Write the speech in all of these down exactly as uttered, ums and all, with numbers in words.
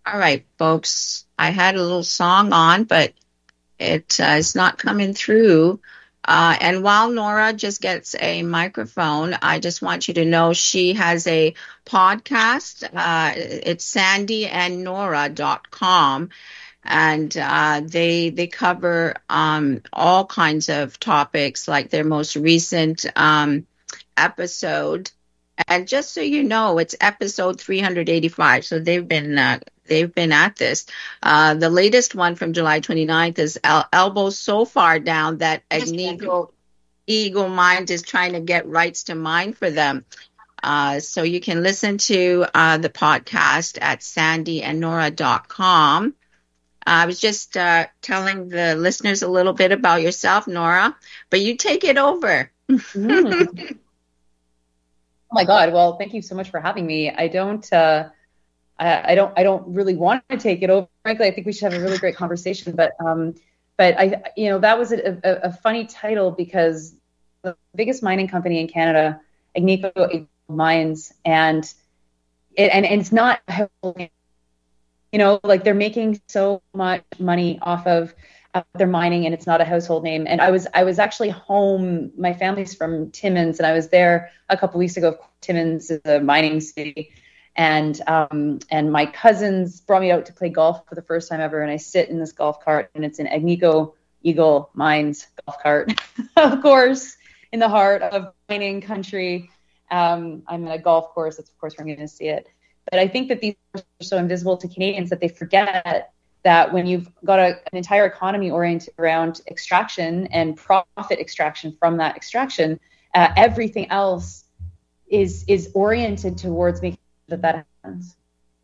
All right, folks. I had a little song on, but it uh, is not coming through. Uh, and while Nora just gets a microphone, I just want you to know she has a podcast. Uh, it's sandy and nora dot com, and uh, they they cover um, all kinds of topics, like their most recent um, episode. And just so you know, it's episode three hundred eighty-five. So they've been uh, they've been at this. Uh, the latest one from July twenty-ninth is El- elbows so far down that Agnico Eagle Mines is trying to get rights to mine for them. Uh, so you can listen to uh, the podcast at sandy and nora dot com. I was just uh, telling the listeners a little bit about yourself, Nora, but you take it over. Mm. Oh my God. Well, thank you so much for having me. I don't, uh, I, I don't, I don't really want to take it over. Frankly, I think we should have a really great conversation, but, um, but I, you know, that was a, a, a funny title because the biggest mining company in Canada, Agnico Mines, and it, and, and it's not, you know, like they're making so much money off of uh, their mining, and it's not a household name. And I was I was actually home. My family's from Timmins, and I was there a couple weeks ago. Timmins is a mining city, and um, and my cousins brought me out to play golf for the first time ever. And I sit in this golf cart, and it's an Agnico Eagle Mines golf cart, of course, in the heart of mining country. Um, I'm at a golf course. That's of course where I'm going to see it. But I think that these are so invisible to Canadians that they forget that when you've got a, an entire economy oriented around extraction and profit extraction from that extraction, uh, everything else is is oriented towards making sure that that happens.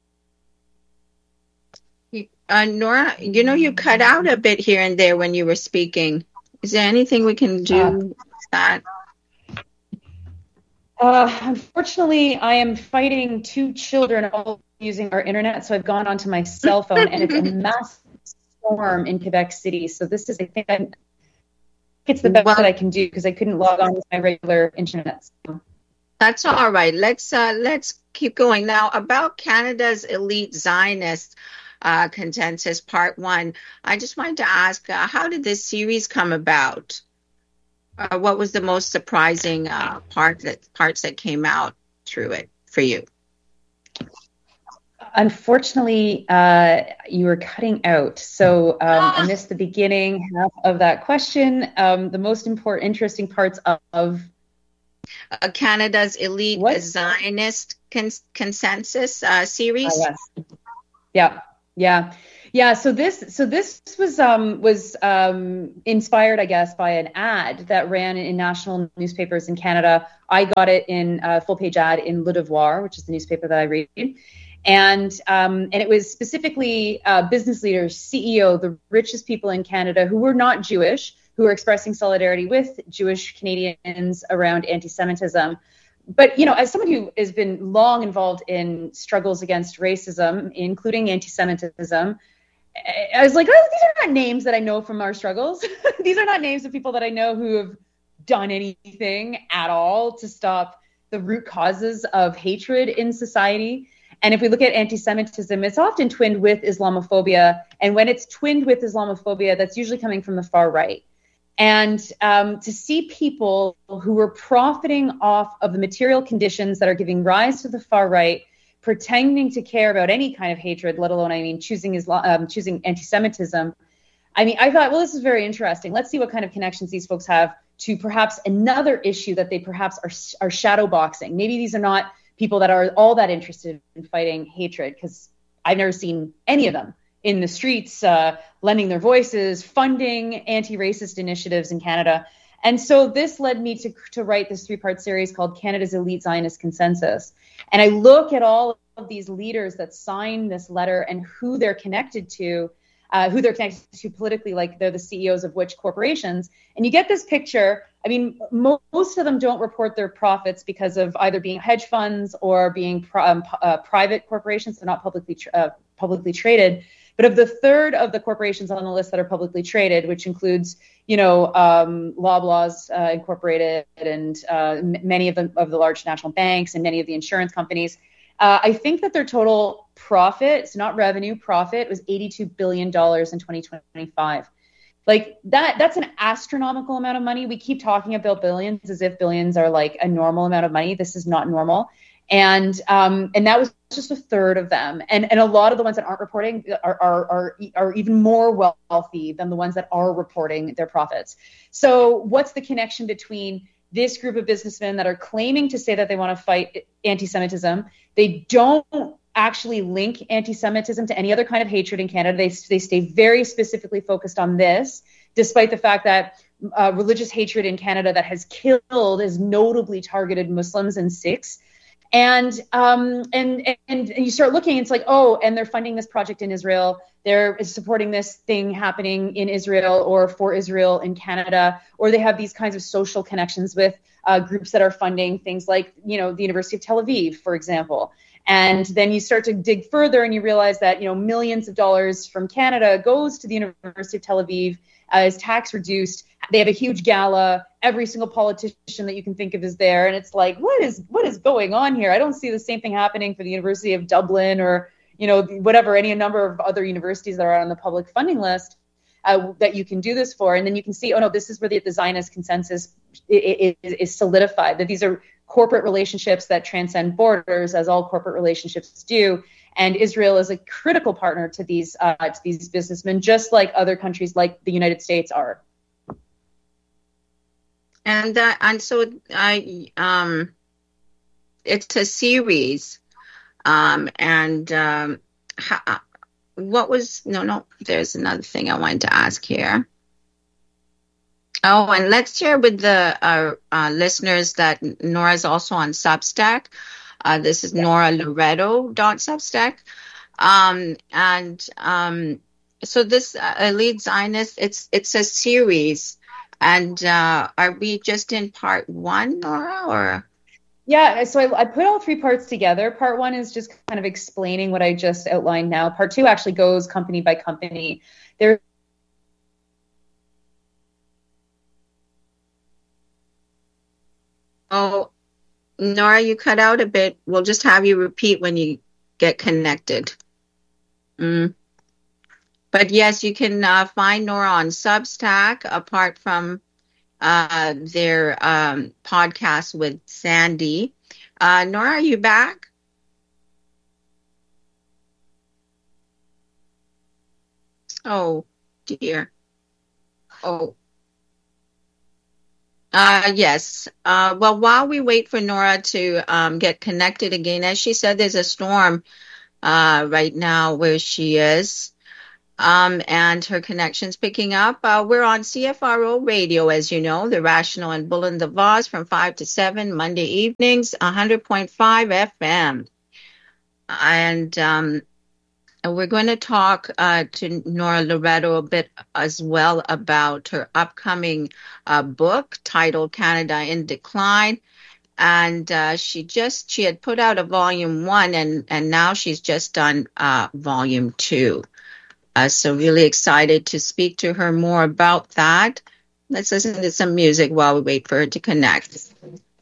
Uh, Nora, you know, you cut out a bit here and there when you were speaking. Is there anything we can do uh, with that? Uh, unfortunately, I am fighting two children all using our internet, so I've gone onto my cell phone, and it's a massive storm in Quebec City. So this is, I think, I'm, it's the best well, that I can do because I couldn't log on with my regular internet. So. That's all right. Let's uh, let's keep going now. About Canada's elite Zionist uh, consensus, part one. I just wanted to ask, uh, how did this series come about? Uh, what was the most surprising uh, part that parts that came out through it for you? Unfortunately, uh, you were cutting out, so um, I missed the beginning half of that question. Um, the most important, interesting parts of, of uh, Canada's elite what? Zionist cons- consensus uh, series. Uh, yes. Yeah, yeah. Yeah, so this so this was um, was um, inspired, I guess, by an ad that ran in national newspapers in Canada. I got it in a full-page ad in Le Devoir, which is the newspaper that I read, and um, and it was specifically uh, business leaders, C E O, the richest people in Canada who were not Jewish, who were expressing solidarity with Jewish Canadians around anti-Semitism. But, you know, as someone who has been long involved in struggles against racism, including anti-Semitism, I was like, oh, these are not names that I know from our struggles. These are not names of people that I know who have done anything at all to stop the root causes of hatred in society. And if we look at anti-Semitism, it's often twinned with Islamophobia. And when it's twinned with Islamophobia, that's usually coming from the far right. And um, to see people who were profiting off of the material conditions that are giving rise to the far right, pretending to care about any kind of hatred, let alone, I mean, choosing Islam, um, choosing anti-Semitism. I mean, I thought, well, this is very interesting. Let's see what kind of connections these folks have to perhaps another issue that they perhaps are, are shadow boxing. Maybe these are not people that are all that interested in fighting hatred, because I've never seen any of them in the streets, uh, lending their voices, funding anti-racist initiatives in Canada. And so this led me to, to write this three-part series called Canada's Elite Zionist Consensus. And I look at all of these leaders that sign this letter and who they're connected to, uh, who they're connected to politically, like they're the C E Os of which corporations. And you get this picture. I mean, mo- most of them don't report their profits because of either being hedge funds or being pr- um, uh, private corporations. They're not publicly tra- uh, publicly traded. But of the third of the corporations on the list that are publicly traded, which includes, you know, um, Loblaws uh, Incorporated and uh, m- many of the of the large national banks and many of the insurance companies, Uh, I think that their total profit, so not revenue, profit was eighty-two billion dollars in twenty twenty-five. Like that, that's an astronomical amount of money. We keep talking about billions as if billions are like a normal amount of money. This is not normal. And um, and that was just a third of them. And and a lot of the ones that aren't reporting are are are, are even more wealthy than the ones that are reporting their profits. So what's the connection between this group of businessmen that are claiming to say that they want to fight anti-Semitism? They don't actually link anti-Semitism to any other kind of hatred in Canada. They, they stay very specifically focused on this, despite the fact that uh, religious hatred in Canada that has killed has notably targeted Muslims and Sikhs. And, um, and, and, and you start looking, it's like, oh, and they're funding this project in Israel. They're supporting this thing happening in Israel or for Israel in Canada, or they have these kinds of social connections with uh, groups that are funding things like, you know, the University of Tel Aviv, for example. And then you start to dig further and you realize that, you know, millions of dollars from Canada goes to the University of Tel Aviv as tax reduced. They have a huge gala. Every single politician that you can think of is there. And it's like, what is what is going on here? I don't see the same thing happening for the University of Dublin or, you know, whatever, any number of other universities that are on the public funding list uh, that you can do this for. And then you can see, oh, no, this is where the, the Zionist consensus is, is solidified, that these are corporate relationships that transcend borders, as all corporate relationships do. And Israel is a critical partner to these uh, to these businessmen, just like other countries like the United States are. And uh, and so I um, it's a series, um, and um, how, what was no no? There's another thing I wanted to ask here. Oh, and let's share with the uh, uh, listeners that Nora is also on Substack. Uh, this is Nora Loretto dot Substack. Um, and um, so this uh, Elite Zionist, it's it's a series. And uh, are we just in part one, Nora, or? Yeah, so I, I put all three parts together. Part one is just kind of explaining what I just outlined now. Part two actually goes company by company. There Oh, Nora, you cut out a bit. We'll just have you repeat when you get connected. Mm. But yes, you can uh, find Nora on Substack, apart from uh, their um, podcast with Sandy. Uh, Nora, are you back? Oh, dear. Oh. Uh, yes. Uh, well, while we wait for Nora to um, get connected again, as she said, there's a storm uh, right now where she is, um, and her connection's picking up. Uh, we're on C F R O Radio, as you know, the Rational and Bull and the Vaz from five to seven, Monday evenings, one hundred point five F M. And um, we're going to talk uh, to Nora Loretto a bit as well about her upcoming uh, book titled Canada in Decline. And uh, she just, she had put out a volume one, and, and now she's just done uh, volume two. Uh, so really excited to speak to her more about that. Let's listen to some music while we wait for her to connect.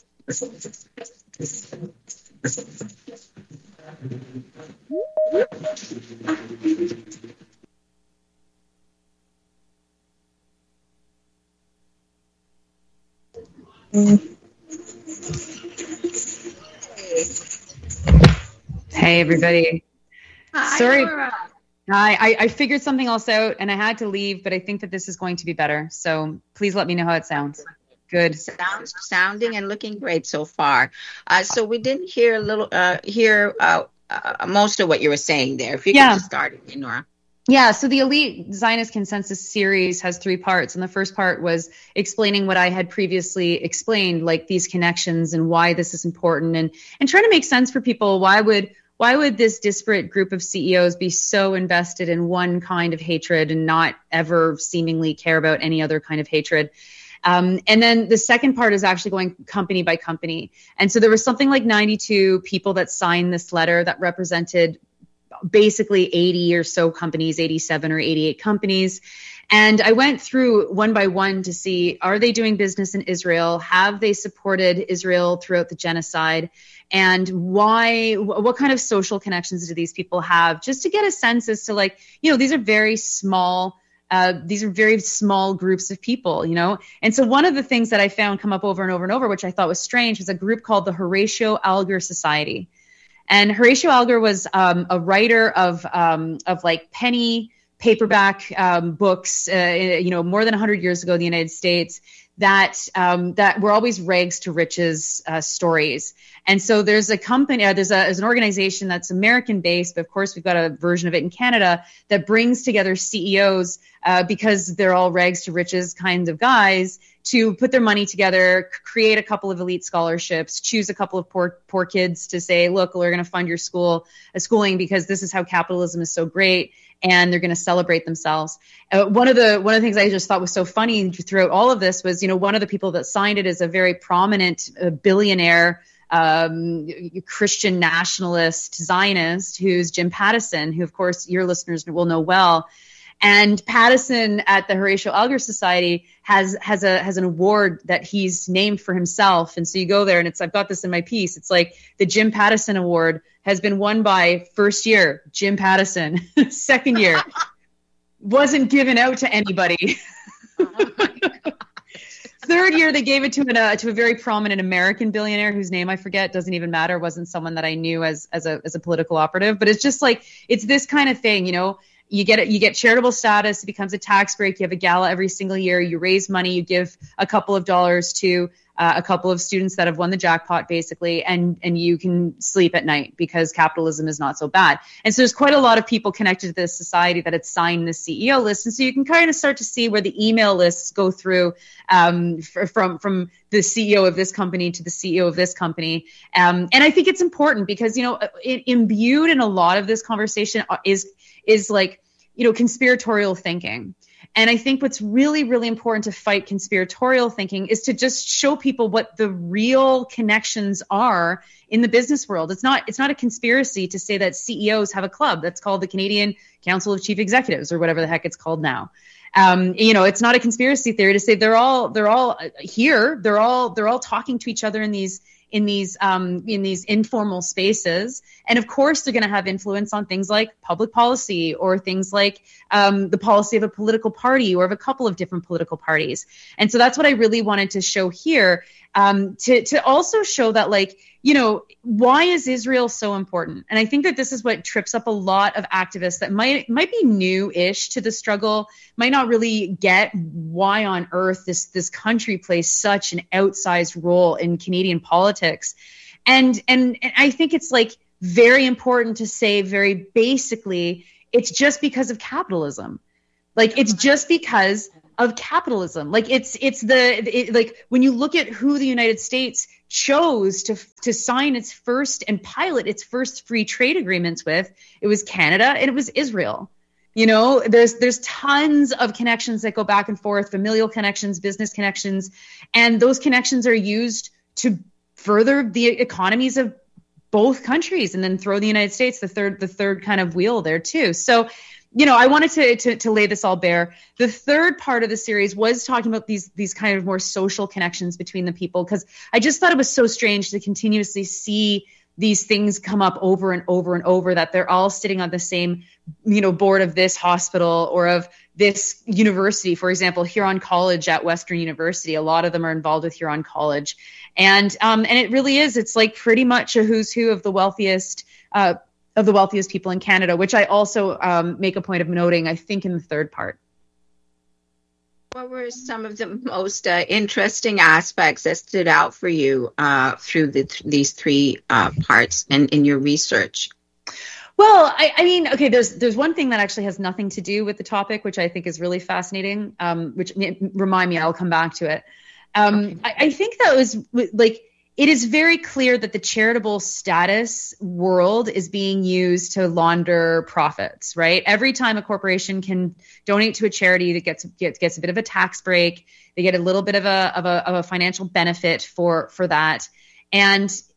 Hey, everybody. Hi, Sorry. Nora. Hi. I, I figured something else out and I had to leave, but I think that this is going to be better. So please let me know how it sounds. Good. Sounds sounding and looking great so far. Uh, so we didn't hear a little, uh, hear uh, uh, most of what you were saying there. If you Yeah. could just start again, Nora. Yeah, so the Elite Zionist Consensus series has three parts. And the first part was explaining what I had previously explained, like these connections and why this is important, and, and trying to make sense for people. Why would why would this disparate group of C E Os be so invested in one kind of hatred and not ever seemingly care about any other kind of hatred? Um, and then the second part is actually going company by company. And so there was something like ninety-two people that signed this letter that represented basically eighty or so companies, eighty-seven or eighty-eight companies. And I went through one by one to see, are they doing business in Israel? Have they supported Israel throughout the genocide? And why, what kind of social connections do these people have? Just to get a sense as to, like, you know, these are very small, uh, these are very small groups of people, you know? And so one of the things that I found come up over and over and over, which I thought was strange, was a group called the Horatio Alger Society. And Horatio Alger was um, a writer of, um, of like penny paperback um, books, uh, you know, more than one hundred years ago in the United States, that um, that were always rags to riches uh, stories. And so there's a company, uh, there's, a, there's an organization that's American based, but of course we've got a version of it in Canada that brings together C E Os uh, because they're all rags to riches kinds of guys, to put their money together, create a couple of elite scholarships, choose a couple of poor poor kids to say, look, we're going to fund your school, uh, schooling because this is how capitalism is so great. And they're going to celebrate themselves. Uh, one of the one of the things I just thought was so funny throughout all of this was, you know, one of the people that signed it is a very prominent uh, billionaire um, Christian nationalist Zionist, who's Jim Pattison, who, of course, your listeners will know well. And Pattison at the Horatio Alger Society has has a has an award that he's named for himself. And so you go there, and it's, I've got this in my piece. It's like the Jim Pattison Award has been won by first year Jim Pattison, second year wasn't given out to anybody. Oh my God. Third year they gave it to an, uh, to a very prominent American billionaire whose name I forget, doesn't even matter, wasn't someone that I knew as as a as a political operative. But it's just like, it's this kind of thing, you know. You get it, you get charitable status, it becomes a tax break, you have a gala every single year, you raise money, you give a couple of dollars to uh, a couple of students that have won the jackpot, basically, and and you can sleep at night because capitalism is not so bad. And so there's quite a lot of people connected to this society that had signed the C E O list. And so you can kind of start to see where the email lists go through um, f- from, from the C E O of this company to the C E O of this company. Um, and I think it's important because, you know, it, imbued in a lot of this conversation is is like, you know, conspiratorial thinking. And I think what's really, really important to fight conspiratorial thinking is to just show people what the real connections are in the business world. It's not, it's not a conspiracy to say that C E Os have a club that's called the Canadian Council of Chief Executives or whatever the heck it's called now. Um, you know, it's not a conspiracy theory to say they're all, they're all here. They're all, they're all talking to each other in these in these um, in these informal spaces. And of course, they're going to have influence on things like public policy or things like um, the policy of a political party or of a couple of different political parties. And so that's what I really wanted to show here, um, to, to also show that, like, you know, why is Israel so important? And I think that this is what trips up a lot of activists that might might be new-ish to the struggle, might not really get why on earth this this country plays such an outsized role in Canadian politics. And and, and I think it's like very important to say very basically, it's just because of capitalism. Like, it's just because of capitalism. Like, it's it's the it, like when you look at who the United States chose to to sign its first and pilot its first free trade agreements with, it was Canada and it was Israel. You know, there's there's tons of connections that go back and forth, familial connections, business connections, and those connections are used to further the economies of both countries, and then throw the United States, the third the third kind of wheel there too. So, you know, I wanted to, to to lay this all bare. The third part of the series was talking about these these kind of more social connections between the people, because I just thought it was so strange to continuously see these things come up over and over and over, that they're all sitting on the same, you know, board of this hospital or of this university. For example, Huron College at Western University, a lot of them are involved with Huron College. And um, and it really is, it's like pretty much a who's who of the wealthiest uh of the wealthiest people in Canada, which I also um, make a point of noting, I think, in the third part. What were some of the most uh, interesting aspects that stood out for you uh, through the th- these three uh, parts in, in your research? Well, I, I mean, okay, there's there's one thing that actually has nothing to do with the topic, which I think is really fascinating, um, which remind me, I'll come back to it. Um, okay. I, I think that was like, it is very clear that the charitable status world is being used to launder profits, right? Every time a corporation can donate to a charity that gets gets, gets a bit of a tax break, they get a little bit of a of a, of a financial benefit for for that. And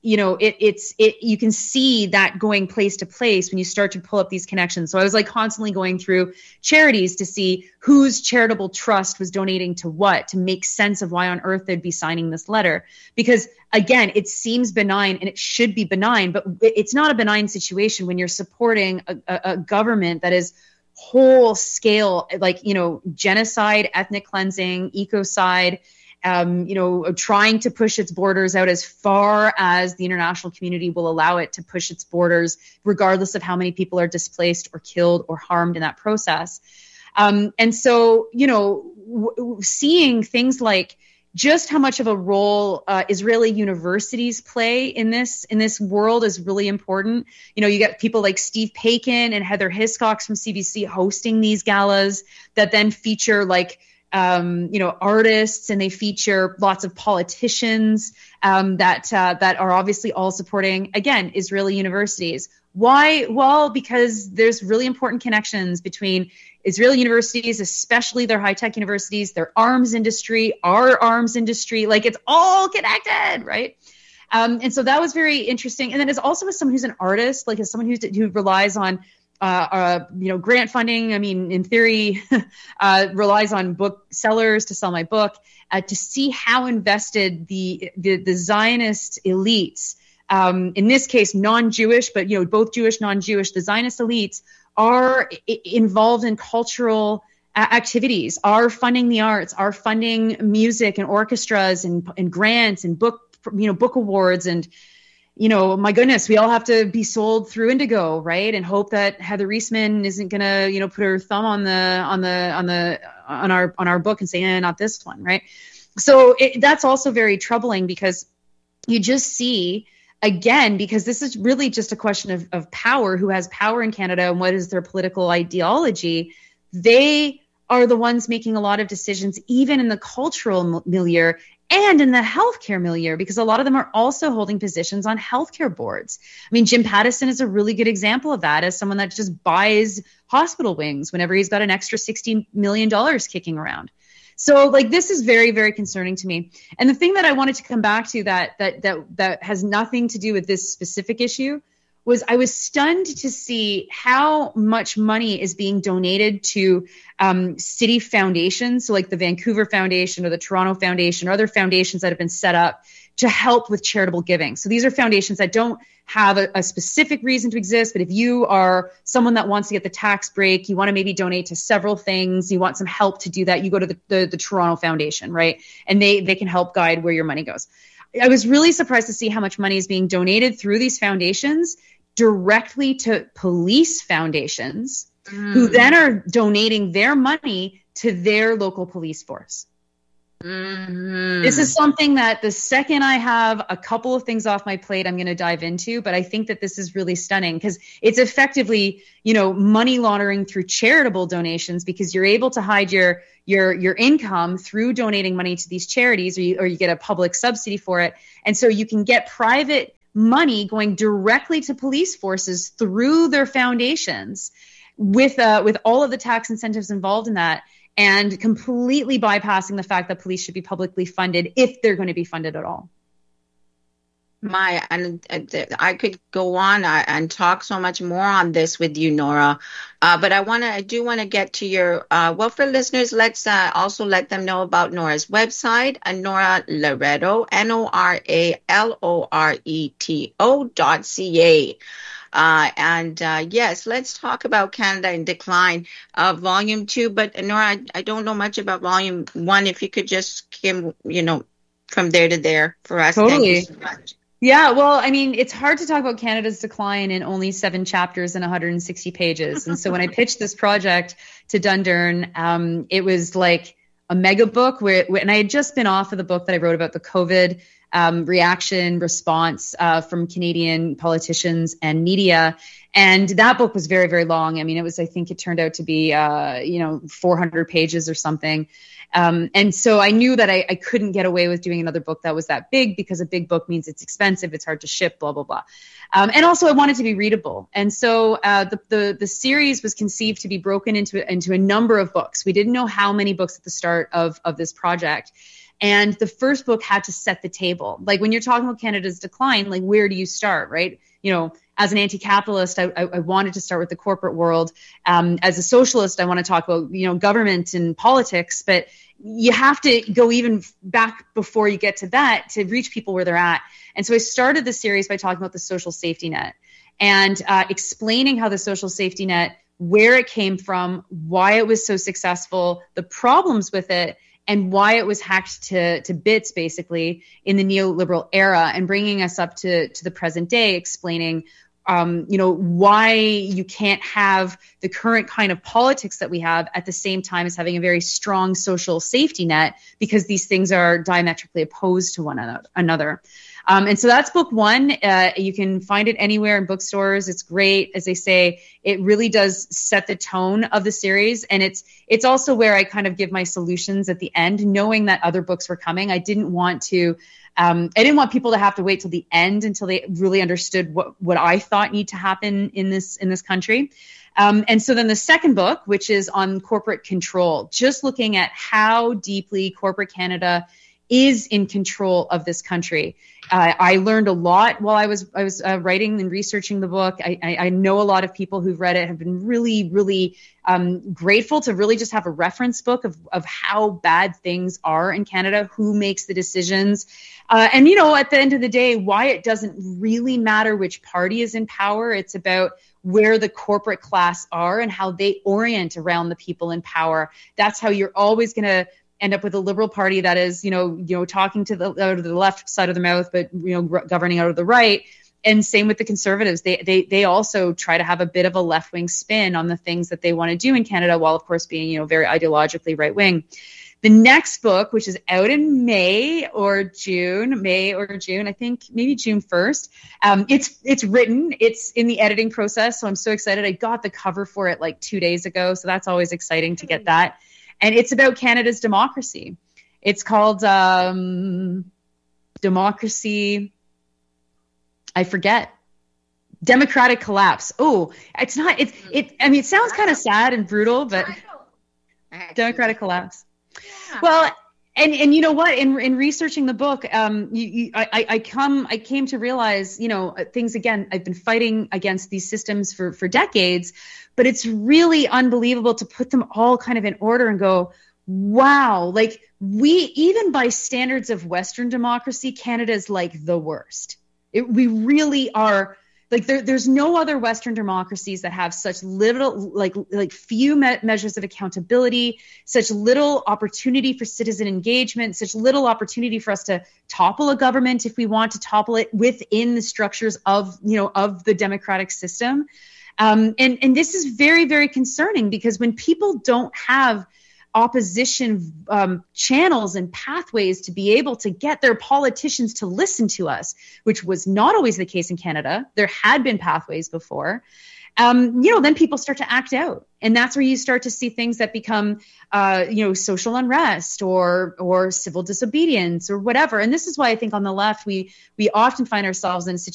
you know, it, it's, it, you can see that going place to place when you start to pull up these connections. So I was like constantly going through charities to see whose charitable trust was donating to what, to make sense of why on earth they'd be signing this letter. Because again, it seems benign and it should be benign, but it's not a benign situation when you're supporting a, a, a government that is whole scale, like, you know, genocide, ethnic cleansing, ecocide, Um, you know, trying to push its borders out as far as the international community will allow it to push its borders, regardless of how many people are displaced or killed or harmed in that process. Um, and so, you know, w- w- seeing things like just how much of a role uh, Israeli universities play in this in this world is really important. You know, you get people like Steve Paikin and Heather Hiscox from C B C hosting these galas that then feature like Um, you know, artists, and they feature lots of politicians um, that uh, that are obviously all supporting, again, Israeli universities. Why? Well, because there's really important connections between Israeli universities, especially their high-tech universities, their arms industry, our arms industry, like it's all connected, right? Um, and so that was very interesting. And then as also as someone who's an artist, like as someone who's, who relies on Uh, uh, you know, grant funding, I mean, in theory, uh, relies on booksellers to sell my book, uh, to see how invested the, the, the Zionist elites, um, in this case, non-Jewish, but, you know, both Jewish, non-Jewish, the Zionist elites are I- involved in cultural uh, activities, are funding the arts, are funding music and orchestras and, and grants and book, you know, book awards. And you know, my goodness, we all have to be sold through Indigo, right? And hope that Heather Reisman isn't gonna, you know, put her thumb on the on the on the on our on our book and say, eh, not this one, right? So it, that's also very troubling, because you just see again, because this is really just a question of, of power, who has power in Canada and what is their political ideology. They are the ones making a lot of decisions, even in the cultural milieu and in the healthcare milieu, because a lot of them are also holding positions on healthcare boards. I mean, Jim Pattison is a really good example of that, as someone that just buys hospital wings whenever he's got an extra sixty million dollars kicking around. So like, this is very, very concerning to me. And the thing that I wanted to come back to that, that, that, that has nothing to do with this specific issue was I was stunned to see how much money is being donated to um, city foundations. So like the Vancouver Foundation or the Toronto Foundation or other foundations that have been set up to help with charitable giving. So these are foundations that don't have a, a specific reason to exist, but if you are someone that wants to get the tax break, you want to maybe donate to several things, you want some help to do that, you go to the, the, the Toronto Foundation, right? And they, they can help guide where your money goes. I was really surprised to see how much money is being donated through these foundations directly to police foundations, mm. who then are donating their money to their local police force. Mm-hmm. This is something that the second I have a couple of things off my plate, I'm going to dive into. But I think that this is really stunning, because it's effectively, you know, money laundering through charitable donations, because you're able to hide your your your income through donating money to these charities, or you, or you get a public subsidy for it. And so you can get private money going directly to police forces through their foundations, with uh, with all of the tax incentives involved in that, and completely bypassing the fact that police should be publicly funded, if they're going to be funded at all. My, and I could go on and talk so much more on this with you, Nora. Uh, but I want to, I do want to get to your, uh, well, for listeners, let's uh, also let them know about Nora's website, uh, Nora Loreto, N O R A L O R E T O dot C A. Uh, and uh, yes, let's talk about Canada in Decline, uh, Volume Two. But Nora, I, I don't know much about Volume One. If you could just give, you know, from there to there for us. Totally. Thank you so much. Yeah, well, I mean, it's hard to talk about Canada's decline in only seven chapters and one hundred sixty pages. And so when I pitched this project to Dundurn, um, it was like a mega book where, and I had just been off of the book that I wrote about the COVID um, reaction response uh, from Canadian politicians and media. And that book was very, very long. I mean, it was, I think it turned out to be, uh, you know, four hundred pages or something. Um, and so I knew that I, I couldn't get away with doing another book that was that big, because a big book means it's expensive, it's hard to ship, blah, blah, blah. Um, and also I wanted to be readable. And so uh, the, the the series was conceived to be broken into, into a number of books. We didn't know how many books at the start of, of this project. And the first book had to set the table. Like when you're talking about Canada's decline, like where do you start, right? You know, as an anti-capitalist, I, I, I wanted to start with the corporate world. Um, as a socialist, I want to talk about, you know, government and politics, but you have to go even back before you get to that to reach people where they're at. And so I started the series by talking about the social safety net and uh, explaining how the social safety net, where it came from, why it was so successful, the problems with it, and why it was hacked to, to bits, basically, in the neoliberal era, and bringing us up to, to the present day, explaining, um, you know, why you can't have the current kind of politics that we have at the same time as having a very strong social safety net, because these things are diametrically opposed to one another. Um, and so that's book one. Uh, you can find it anywhere in bookstores. It's great. As they say, it really does set the tone of the series. And it's it's also where I kind of give my solutions at the end, knowing that other books were coming. I didn't want to, um, I didn't want people to have to wait till the end until they really understood what, what I thought need to happen in this, in this country. Um, and so then the second book, which is on corporate control, just looking at how deeply corporate Canada is in control of this country. Uh, I learned a lot while I was I was uh, writing and researching the book. I, I, I know a lot of people who've read it have been really, really um, grateful to really just have a reference book of, of how bad things are in Canada, who makes the decisions. Uh, and, you know, at the end of the day, why it doesn't really matter which party is in power. It's about where the corporate class are and how they orient around the people in power. That's how you're always going to end up with a Liberal Party that is, you know, you know, talking to the out of the left side of the mouth, but, you know, governing out of the right. And same with the Conservatives. They they they also try to have a bit of a left wing spin on the things that they want to do in Canada, while of course being, you know, very ideologically right wing. The next book, which is out in May or June, May or June, I think maybe June first. Um, it's it's written, it's in the editing process, so I'm so excited. I got the cover for it like two days ago, so that's always exciting to get that. And it's about Canada's democracy. It's called um, Democracy, I forget, Democratic Collapse. Oh, it's not, it's, it, I mean, it sounds kind of sad and brutal, but Democratic Collapse. Yeah. Well, and, and you know what, in, in researching the book, um, you, you, I, I come, I came to realize, you know, things, again, I've been fighting against these systems for, for decades, but it's really unbelievable to put them all kind of in order and go, wow, like we, even by standards of Western democracy, Canada is like the worst. It, we really are. Like there, there's no other Western democracies that have such little, like, like few me- measures of accountability, such little opportunity for citizen engagement, such little opportunity for us to topple a government if we want to topple it within the structures of, you know, of the democratic system. Um, and, and this is very, very concerning, because when people don't have opposition um, channels and pathways to be able to get their politicians to listen to us, which was not always the case in Canada. There had been pathways before. Um, you know, then people start to act out. And that's where you start to see things that become, uh, you know, social unrest or or civil disobedience or whatever. And this is why I think on the left, we we often find ourselves in a situation